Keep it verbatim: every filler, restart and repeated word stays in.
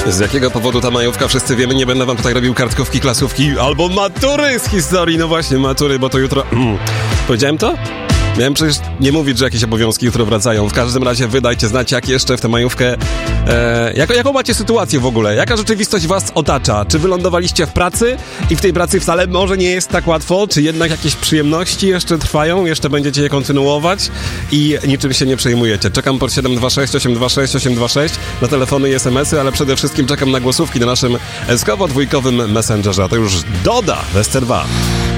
Z jakiego powodu ta majówka, wszyscy wiemy, nie będę wam tutaj robił kartkówki, klasówki albo matury z historii. No właśnie, matury, bo to jutro... Mm. Powiedziałem to? Miałem przecież nie mówić, że jakieś obowiązki jutro wracają. W każdym razie wy dajcie znać, jak jeszcze w tę majówkę... E, jak, jaką macie sytuację w ogóle? Jaka rzeczywistość was otacza? Czy wylądowaliście w pracy i w tej pracy wcale może nie jest tak łatwo? Czy jednak jakieś przyjemności jeszcze trwają? Jeszcze będziecie je kontynuować? I niczym się nie przejmujecie. Czekam pod siedem dwa sześć osiem dwa sześć osiem dwa sześć na telefony i es em esy, ale przede wszystkim czekam na głosówki na naszym eskowo-dwójkowym Messengerze. A to już Doda w S C dwa.